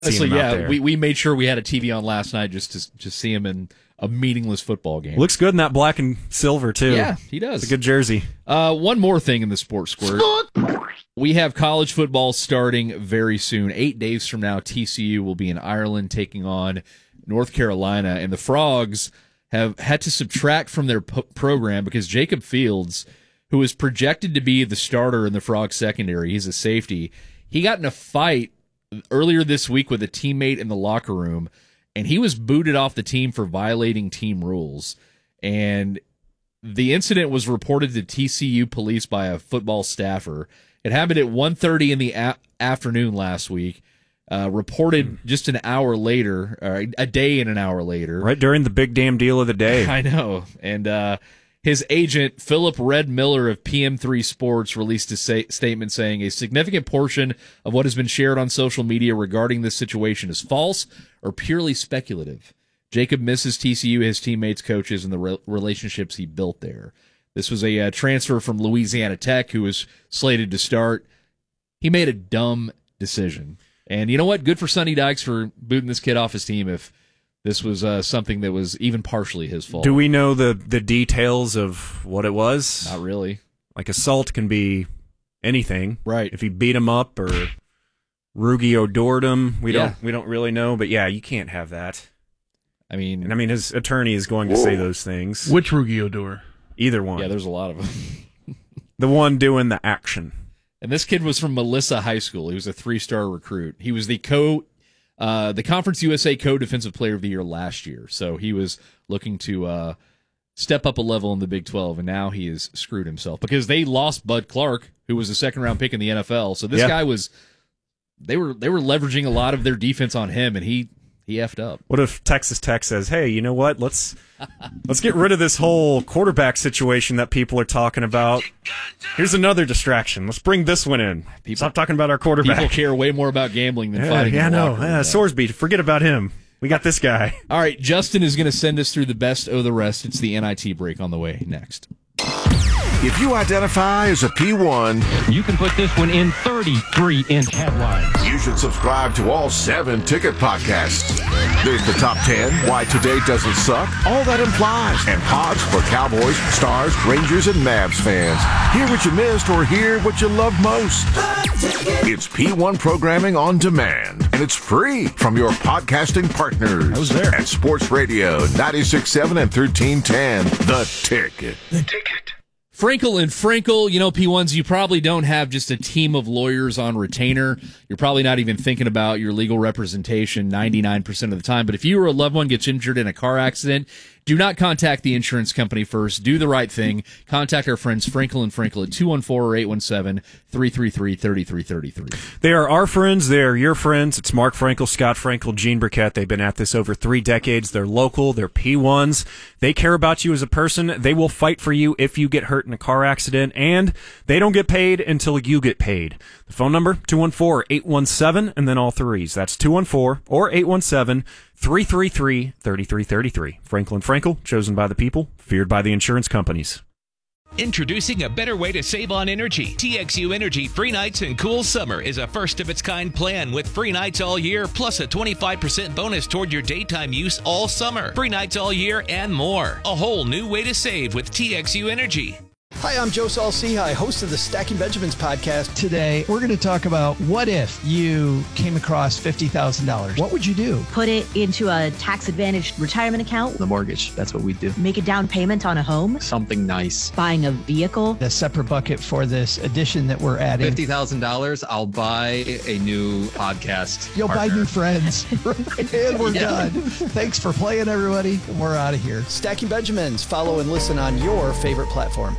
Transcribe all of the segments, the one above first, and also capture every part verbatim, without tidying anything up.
So him out yeah, there. we we made sure we had a T V on last night just to just see him in a meaningless football game. Looks good in that black and silver too. Yeah, he does. It's a good jersey. Uh, one more thing in the sports squirt. We have college football starting very soon. Eight days from now, T C U will be in Ireland taking on North Carolina, and the Frogs have had to subtract from their p- program because Jacob Fields, who is projected to be the starter in the Frog secondary, he's a safety, he got in a fight earlier this week with a teammate in the locker room, and he was booted off the team for violating team rules. And the incident was reported to T C U police by a football staffer. It happened at one thirty in the a- afternoon last week. Uh, reported just an hour later, or a day and an hour later. Right during the big damn deal of the day. I know. And uh, his agent, Philip Red Miller of P M three Sports, released a say- statement saying a significant portion of what has been shared on social media regarding this situation is false or purely speculative. Jacob misses T C U, his teammates, coaches, and the re- relationships he built there. This was a uh, transfer from Louisiana Tech who was slated to start. He made a dumb decision. And you know what? Good for Sonny Dykes for booting this kid off his team if this was uh, something that was even partially his fault. Do we know the, the details of what it was? Not really. Like assault can be anything. Right. If he beat him up or Rugi Odored him, we Yeah. don't we don't really know. But yeah, you can't have that. I mean, And I mean, his attorney is going to say those things. Which Rugi Odor? Either one. yeah, there's a lot of them. The one doing the action. And this kid was from Melissa High School. He was a three-star recruit. He was the co, uh, the Conference U S A co-defensive player of the year last year. So he was looking to uh, step up a level in the Big twelve, and now he has screwed himself because they lost Bud Clark, who was a second-round pick in the N F L. So this Yeah. guy was, they were they were leveraging a lot of their defense on him, and he he effed up. What if Texas Tech says, "Hey, you know what? Let's let's get rid of this whole quarterback situation that people are talking about. Here's another distraction. Let's bring this one in. People- Stop talking about our quarterback." People care way more about gambling than yeah, fighting. yeah, in the no, locker room. yeah, Sorsby, forget about him. We got this guy. All right, Justin is going to send us through the best of the rest. It's the N I T break on the way next. If you identify as a P one, You can put this one in thirty-three inch headlines. you should subscribe to all seven Ticket podcasts. There's the top ten, Why Today Doesn't Suck, All That Implies, and pods for Cowboys, Stars, Rangers, and Mavs fans. Hear what you missed or hear what you love most. It's P one programming on demand, and it's free from your podcasting partners. I was there. At Sports Radio ninety-six point seven and thirteen ten, The Ticket. The Ticket. Frankel and Frankel, you know, P ones, you probably don't have just a team of lawyers on retainer. You're probably not even thinking about your legal representation ninety-nine percent of the time. But if you or a loved one gets injured in a car accident, do not contact the insurance company first. Do the right thing. Contact our friends Frankel and Frankel at two one four or eight one seven, three three three, three three three three. They are our friends. They are your friends. It's Mark Frankel, Scott Frankel, Gene Burkett. They've been at this over three decades. They're local. They're P ones. They care about you as a person. They will fight for you if you get hurt in a car accident, and they don't get paid until you get paid. The phone number, two one four, eight one seven, and then all threes. That's two one four or eight one seven, three three three, three three three three. Franklin Frankel, chosen by the people, feared by the insurance companies. Introducing a better way to save on energy. T X U Energy Free Nights and Cool Summer is a first-of-its-kind plan with free nights all year, plus a twenty-five percent bonus toward your daytime use all summer. Free nights all year and more. A whole new way to save with T X U Energy. Hi, I'm Joe Saul-Sehy, host of the Stacking Benjamins podcast. Today, we're going to talk about what if you came across fifty thousand dollars? What would you do? Put it into a tax-advantaged retirement account. The mortgage, that's what we do. Make a down payment on a home. Something nice. Buying a vehicle. A separate bucket for this addition that we're adding. fifty thousand dollars, I'll buy a new podcast You'll partner. buy new friends. And we're Yeah. done. Thanks for playing, everybody. We're out of here. Stacking Benjamins. Follow and listen on your favorite platform.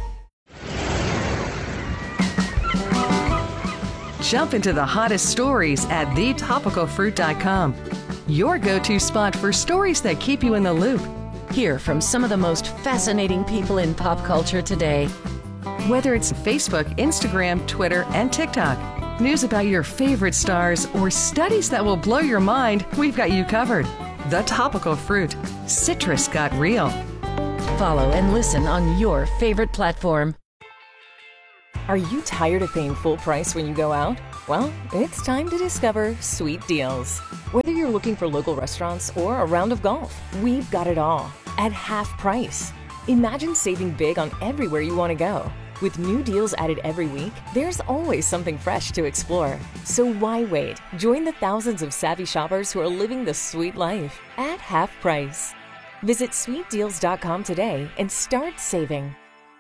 Jump into the hottest stories at the topical fruit dot com. Your go-to spot for stories that keep you in the loop. Hear from some of the most fascinating people in pop culture today. Whether it's Facebook, Instagram, Twitter, and TikTok, news about your favorite stars, or studies that will blow your mind, we've got you covered. The Topical Fruit. Citrus got real. Follow and listen on your favorite platform. Are you tired of paying full price when you go out? Well, it's time to discover Sweet Deals. Whether you're looking for local restaurants or a round of golf, we've got it all at half price. Imagine saving big on everywhere you want to go. With new deals added every week, there's always something fresh to explore. So why wait? Join the thousands of savvy shoppers who are living the sweet life at half price. Visit sweet deals dot com today and start saving.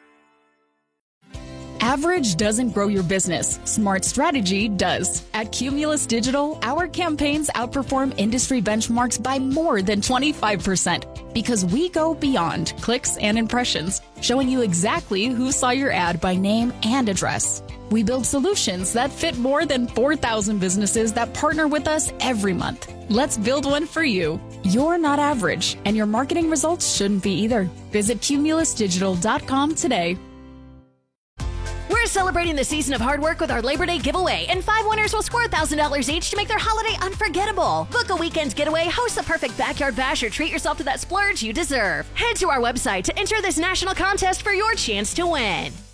Average doesn't grow your business. Smart strategy does. At Cumulus Digital, our campaigns outperform industry benchmarks by more than twenty-five percent because we go beyond clicks and impressions, showing you exactly who saw your ad by name and address. We build solutions that fit more than four thousand businesses that partner with us every month. Let's build one for you. You're not average, and your marketing results shouldn't be either. Visit cumulus digital dot com today. We're celebrating the season of hard work with our Labor Day giveaway, and five winners will score one thousand dollars each to make their holiday unforgettable. Book a weekend getaway, host the perfect backyard bash, or treat yourself to that splurge you deserve. Head to our website to enter this national contest for your chance to win.